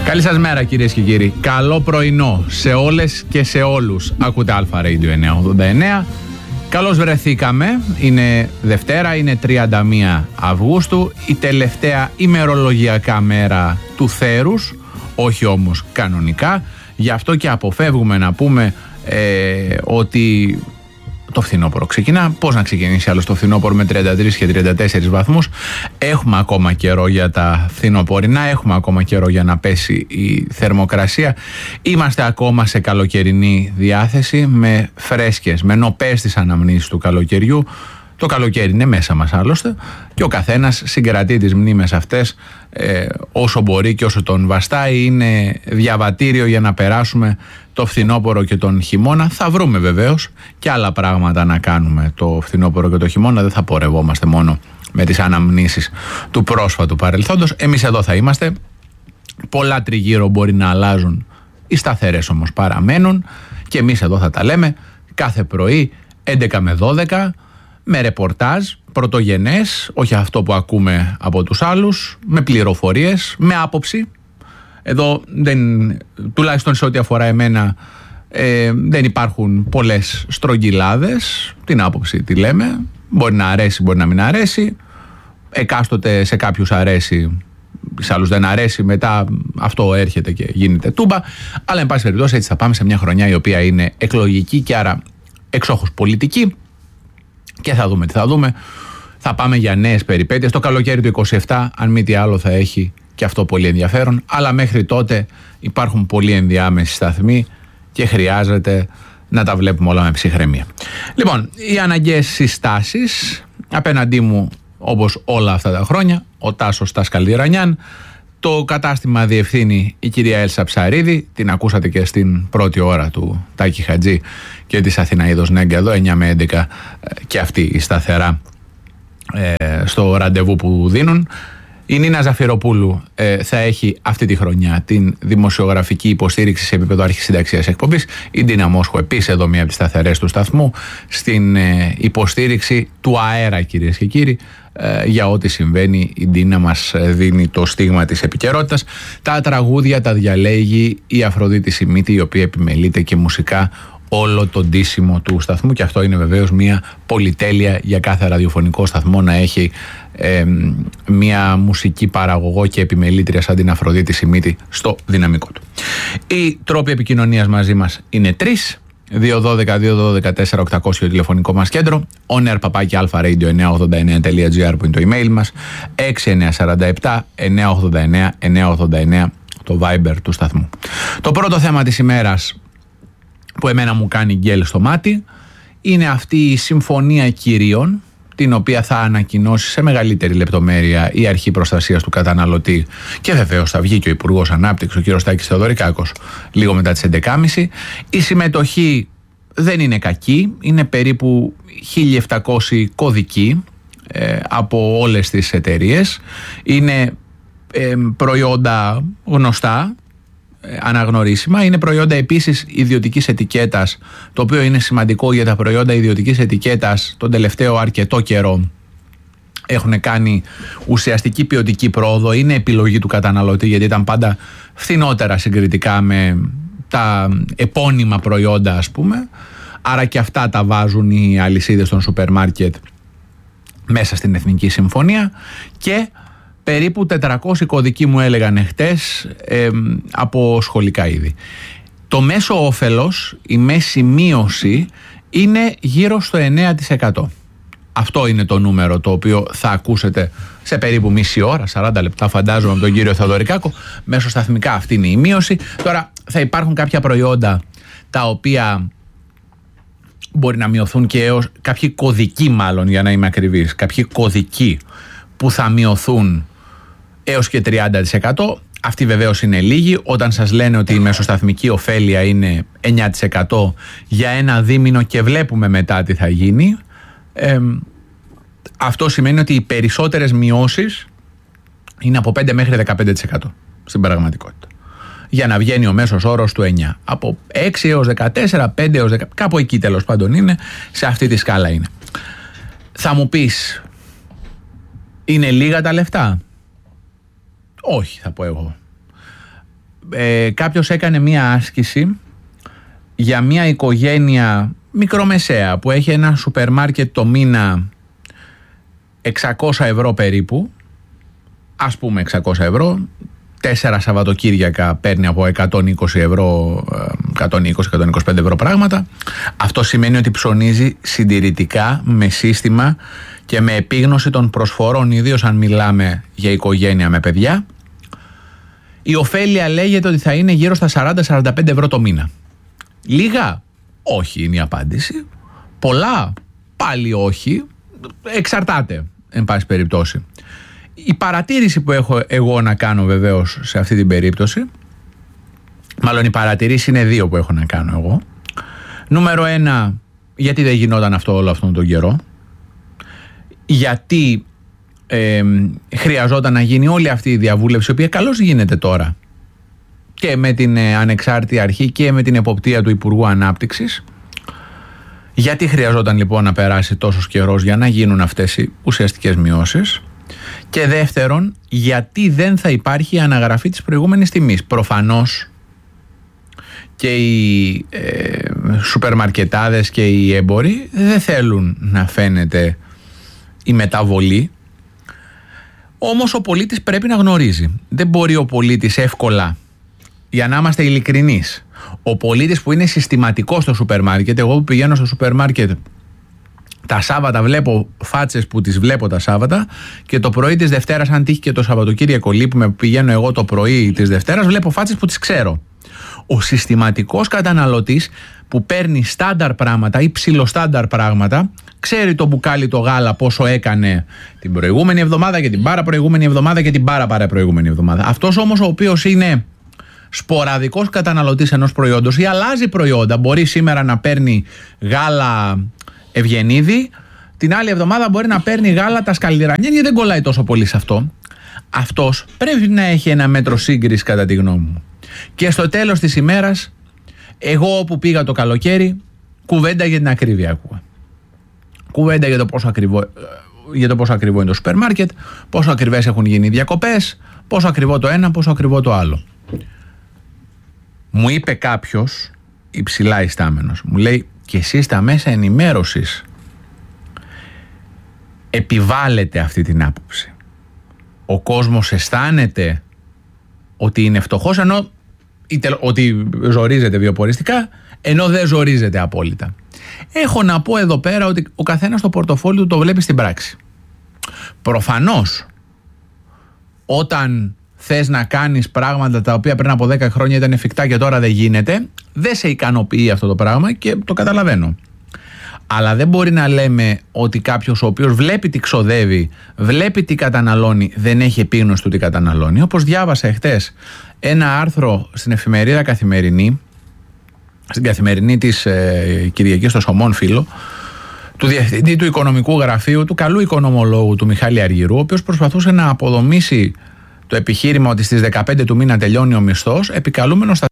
Καλή σας μέρα κυρίες και κύριοι. Καλό πρωινό σε όλες και σε όλους. Ακούτε Αλφα Radio 989. Καλώς βρεθήκαμε. Είναι Δευτέρα, είναι 31 Αυγούστου. Η τελευταία ημερολογιακά μέρα του θέρους. Όχι όμως κανονικά. Γι' αυτό και αποφεύγουμε να πούμε ότι το φθινόπωρο ξεκινά. Πώς να ξεκινήσει άλλο το φθινόπωρο με 33 και 34 βαθμούς. Έχουμε ακόμα καιρό για τα φθινοπορεινά, έχουμε ακόμα καιρό για να πέσει η θερμοκρασία. Είμαστε ακόμα σε καλοκαιρινή διάθεση, με φρέσκες, με νοπές τις αναμνήσεις του καλοκαιριού. Το καλοκαίρι είναι μέσα μας άλλωστε και ο καθένας συγκρατεί τις μνήμες αυτές όσο μπορεί και όσο τον βαστάει. Είναι διαβατήριο για να περάσουμε το φθινόπωρο και τον χειμώνα. Θα βρούμε βεβαίως και άλλα πράγματα να κάνουμε το φθινόπωρο και το χειμώνα. Δεν θα πορευόμαστε μόνο με τις αναμνήσεις του πρόσφατου παρελθόντος. Εμείς εδώ θα είμαστε. Πολλά τριγύρω μπορεί να αλλάζουν, οι σταθερές όμως παραμένουν και εμείς εδώ θα τα λέμε κάθε πρωί 11 με 12 με ρεπορτάζ πρωτογενές, όχι αυτό που ακούμε από τους άλλους, με πληροφορίες, με άποψη. Εδώ τουλάχιστον σε ό,τι αφορά εμένα δεν υπάρχουν πολλές στρογγυλάδες. Την άποψη τη λέμε, μπορεί να αρέσει, μπορεί να μην αρέσει. Εκάστοτε σε κάποιους αρέσει, σε άλλους δεν αρέσει, μετά αυτό έρχεται και γίνεται τούμπα. Αλλά εν πάση περιπτώσει έτσι θα πάμε σε μια χρονιά η οποία είναι εκλογική και άρα εξόχως πολιτική. Και θα δούμε τι θα δούμε. Θα πάμε για νέες περιπέτειες. Το καλοκαίρι του 27, αν μη τι άλλο, θα έχει και αυτό πολύ ενδιαφέρον. Αλλά μέχρι τότε υπάρχουν πολύ ενδιάμεσοι σταθμοί και χρειάζεται να τα βλέπουμε όλα με ψυχραιμία. Λοιπόν, οι αναγκαίες συστάσεις απέναντί μου, όπως όλα αυτά τα χρόνια, ο Τάσος Τασκαλδιρανιάν. Το κατάστημα διευθύνει η κυρία Έλσα Ψαρίδη. Την ακούσατε και στην πρώτη ώρα του Τάκη Χατζή και της Αθηναίδος Νέγκα εδώ 9 με 11 και αυτή η σταθερά στο ραντεβού που δίνουν. Η Νίνα Ζαφυροπούλου θα έχει αυτή τη χρονιά την δημοσιογραφική υποστήριξη σε επίπεδο αρχισυνταξίας εκπομπής. Η Ντίνα Μόσχο επίσης εδώ μία από τις σταθερές του σταθμού στην υποστήριξη του αέρα, κυρίες και κύριοι. Για ό,τι συμβαίνει η Ντίνα μας δίνει το στίγμα της επικαιρότητας. Τα τραγούδια τα διαλέγει η Αφροδίτη Σιμίτη, η οποία επιμελείται και μουσικά όλο το ντύσιμο του σταθμού και αυτό είναι βεβαίως μια πολυτέλεια για κάθε ραδιοφωνικό σταθμό να έχει μια μουσική παραγωγό και επιμελήτρια σαν την Αφροδίτη Σιμίτη στο δυναμικό του. Οι τρόποι επικοινωνίας μαζί μας είναι 3. 212-212-4800 το τηλεφωνικό μας κέντρο, onair@alpharadio989.gr που είναι το email μας, 6947-989-989 το Viber του σταθμού. Το πρώτο θέμα της ημέρας που εμένα μου κάνει γκέλ στο μάτι είναι αυτή η συμφωνία κυρίων, την οποία θα ανακοινώσει σε μεγαλύτερη λεπτομέρεια η Αρχή Προστασίας του Καταναλωτή και βεβαίως θα βγει και ο Υπουργός Ανάπτυξης, ο κ. Τάκης Θεοδωρικάκος, λίγο μετά τις 11.30. Η συμμετοχή δεν είναι κακή, είναι περίπου 1.700 κωδικοί από όλες τις εταιρείες. Είναι προϊόντα γνωστά, αναγνωρίσιμα. Είναι προϊόντα επίσης ιδιωτικής ετικέτας, το οποίο είναι σημαντικό για τα προϊόντα ιδιωτικής ετικέτας τον τελευταίο αρκετό καιρό. Έχουν κάνει ουσιαστική ποιοτική πρόοδο. Είναι επιλογή του καταναλωτή, γιατί ήταν πάντα φθηνότερα συγκριτικά με τα επώνυμα προϊόντα, ας πούμε. Άρα και αυτά τα βάζουν οι αλυσίδες των σούπερ μάρκετ μέσα στην Εθνική Συμφωνία και περίπου 400 κωδικοί μου έλεγαν εχθές από σχολικά είδη. Το μέσο όφελος, η μέση μείωση είναι γύρω στο 9%. Αυτό είναι το νούμερο το οποίο θα ακούσετε σε περίπου μισή ώρα, 40 λεπτά φαντάζομαι από τον κύριο Θεοδωρικάκο. Μέσοσταθμικά αυτή είναι η μείωση. Τώρα θα υπάρχουν κάποια προϊόντα τα οποία μπορεί να μειωθούν και έως κάποιοι κωδικοί, μάλλον για να είμαι ακριβής, κάποιοι κωδικοί που θα μειωθούν έως και 30%. Αυτή βεβαίως είναι λίγη. Όταν σας λένε ότι η μεσοσταθμική ωφέλεια είναι 9% για ένα δίμηνο και βλέπουμε μετά τι θα γίνει, αυτό σημαίνει ότι οι περισσότερες μειώσεις είναι από 5 μέχρι 15% στην πραγματικότητα. Για να βγαίνει ο μέσος όρος του 9. Από 6 έως 14, 5 έως 10, κάπου εκεί τέλος πάντων είναι, σε αυτή τη σκάλα είναι. Θα μου πεις, είναι λίγα τα λεφτά? Όχι, θα πω εγώ. κάποιος έκανε μία άσκηση για μία οικογένεια μικρομεσαία που έχει ένα σούπερ μάρκετ το μήνα 600 ευρώ περίπου, ας πούμε 600 ευρώ, 4 Σαββατοκύριακα παίρνει από 120 ευρώ, 120-125 ευρώ πράγματα. Αυτό σημαίνει ότι ψωνίζει συντηρητικά, με σύστημα και με επίγνωση των προσφορών, ιδίως αν μιλάμε για οικογένεια με παιδιά. Η ωφέλεια λέγεται ότι θα είναι γύρω στα 40-45 ευρώ το μήνα. Λίγα? Όχι είναι η απάντηση. Πολλά? Πάλι όχι. Εξαρτάται, εν πάση περιπτώσει. Η παρατήρηση που έχω εγώ να κάνω βεβαίως σε αυτή την περίπτωση, μάλλον οι παρατηρήσεις είναι δύο που έχω να κάνω εγώ. Νούμερο 1, γιατί δεν γινόταν αυτό όλο αυτόν τον καιρό? Γιατί χρειαζόταν να γίνει όλη αυτή η διαβούλευση, η οποία καλώς γίνεται τώρα και με την ανεξάρτητη αρχή και με την εποπτεία του Υπουργού Ανάπτυξης? Γιατί χρειαζόταν λοιπόν να περάσει τόσος καιρός για να γίνουν αυτές οι ουσιαστικές μειώσεις? Και δεύτερον, γιατί δεν θα υπάρχει αναγραφή της προηγούμενης τιμής? Προφανώς και οι σούπερ μαρκετάδες και οι έμποροι δεν θέλουν να φαίνεται η μεταβολή. Όμως ο πολίτης πρέπει να γνωρίζει. Δεν μπορεί ο πολίτης εύκολα, για να είμαστε ειλικρινείς, ο πολίτης που είναι συστηματικός στο σούπερ μάρκετ, εγώ που πηγαίνω στο σούπερ μάρκετ τα Σάββατα, βλέπω φάτσες που τις βλέπω τα Σάββατα, και το πρωί της Δευτέρας, αν τύχει και το Σαββατοκύριακο λείπουμε που πηγαίνω εγώ το πρωί της Δευτέρας, βλέπω φάτσες που τις ξέρω. Ο συστηματικός καταναλωτής που παίρνει στάνταρ πράγματα ή ψιλοστάνταρ πράγματα, ξέρει το μπουκάλι το γάλα πόσο έκανε την προηγούμενη εβδομάδα και την παραπροηγούμενη εβδομάδα και την παραπαραπροηγούμενη εβδομάδα. Αυτός όμως ο οποίος είναι σποραδικός καταναλωτής ενός προϊόντος ή αλλάζει προϊόντα, μπορεί σήμερα να παίρνει γάλα Ευγενίδη, την άλλη εβδομάδα μπορεί να παίρνει γάλα τα Σκαλιρανιέν, γιατί δεν κολλάει τόσο πολύ σε αυτό. Αυτός πρέπει να έχει ένα μέτρο σύγκρισης, κατά τη γνώμη μου. Και στο τέλος της ημέρας, εγώ όπου πήγα το καλοκαίρι, κουβέντα για την ακρίβεια ακούω. Κουβέντα για το πόσο ακριβό είναι το σούπερ μάρκετ, πόσο ακριβές έχουν γίνει οι διακοπές, πόσο ακριβό το ένα, πόσο ακριβό το άλλο. Μου είπε κάποιος υψηλά ιστάμενος, μου λέει, και εσείς στα μέσα ενημέρωσης επιβάλλετε αυτή την άποψη. Ο κόσμος αισθάνεται ότι είναι φτωχός, ενώ ότι ζορίζεται βιοποριστικά, ενώ δεν ζορίζεται απόλυτα. Έχω να πω εδώ πέρα ότι ο καθένας το πορτοφόλι του το βλέπει στην πράξη. Προφανώς, όταν θες να κάνεις πράγματα τα οποία πριν από 10 χρόνια ήταν εφικτά και τώρα δεν γίνεται, δεν σε ικανοποιεί αυτό το πράγμα και το καταλαβαίνω. Αλλά δεν μπορεί να λέμε ότι κάποιος ο οποίος βλέπει τι ξοδεύει, βλέπει τι καταναλώνει, δεν έχει επίγνωση του τι καταναλώνει. Όπως διάβασα εχθές ένα άρθρο στην εφημερίδα Καθημερινή, στην Καθημερινή της Κυριακής στο Σωμών Φίλο, του διευθυντή του οικονομικού γραφείου, του καλού οικονομολόγου του Μιχάλη Αργυρού, ο οποίος προσπαθούσε να αποδομήσει το επιχείρημα ότι στις 15 του μήνα τελειώνει ο μισθός, επικαλούμενος